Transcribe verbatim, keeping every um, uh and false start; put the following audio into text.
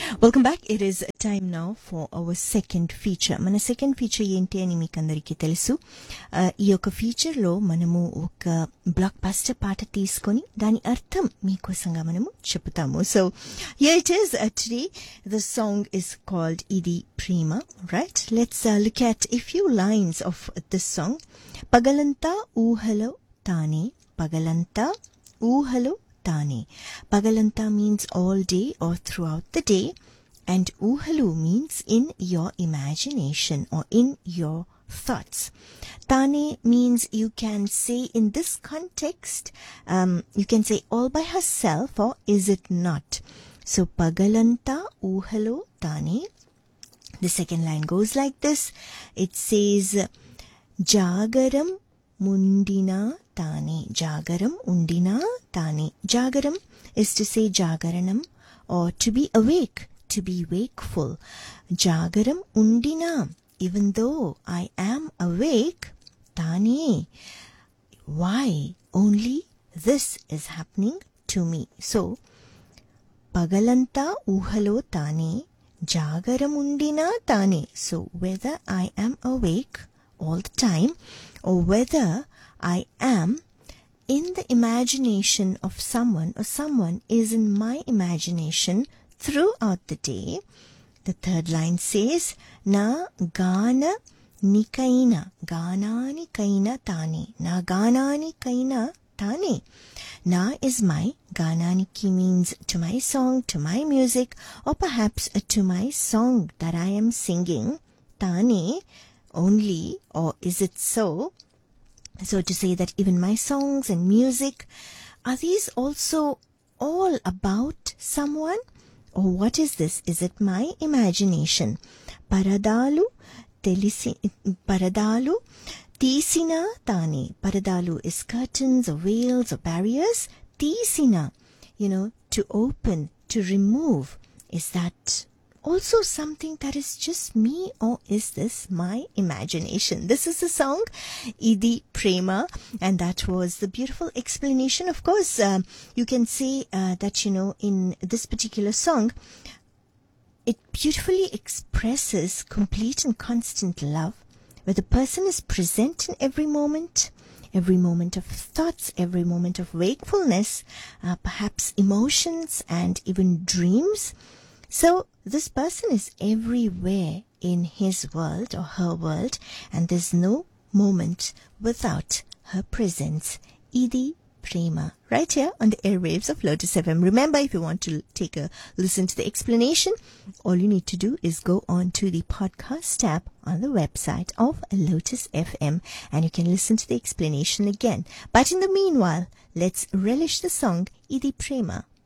Welcome back. It is time now for our second feature. మన second feature ఏంటి అని మీకు అందరికీ తెలుసు. ఈ యొక్క ఫీచర్ లో మనము ఒక బ్లాక్ బస్టర్ పాట తీసుకొని దాని అర్థం మీకోసంగా మనము చెప్తాము. So here it is. Uh, today the song is called Idi Prema. Right? Let's uh, look at a few lines of this song. పగలంతా ఊహలో తానే పగలంతా ఊహలో Tane. Pagalanta means all day or throughout the day, and Uhalu means in your imagination or in your thoughts. Tane means you can say in this context, um, you can say all by herself, or is it not? So Pagalanta Uhalu Tane. The second line goes like this. It says Jagaram Mundina Tani. Jagaram Undina Tani. Jagaram is to say Jagaranam or to be awake, to be wakeful. Jagaram Undina. Even though I am awake, Tani. Why? Only this is happening to me. So, Pagalanta Uhalo Tani. Jagaram Undina Tani. So, whether I am awake all the time or whether I am in the imagination of someone or someone is in my imagination throughout the day. The third line says, Na gana nikaina, gana nikaina tani, na gana nikaina tani. Na is my, gana niki means to my song, to my music, or perhaps to my song that I am singing, tani, only, or is it so? So to say that even my songs and music, are these also all about someone? Or what is this? Is it my imagination? Paradalu telisi paradalu tisina tani. Paradalu is curtains or veils or barriers. Tisina, you know, to open, to remove. Is that also something that is just me, or is this my imagination? This is the song Idi Prema, and that was the beautiful explanation. Of course, uh, you can say uh, that, you know, in this particular song, it beautifully expresses complete and constant love, where the person is present in every moment, every moment of thoughts, every moment of wakefulness, uh, perhaps emotions and even dreams. So this person is everywhere in his world or her world, and there's no moment without her presence. Idi Prema, right here on the airwaves of Lotus F M. Remember, if you want to take a listen to the explanation, all you need to do is go on to the podcast tab on the website of Lotus F M, and you can listen to the explanation again. But in the meanwhile, let's relish the song Idi Prema.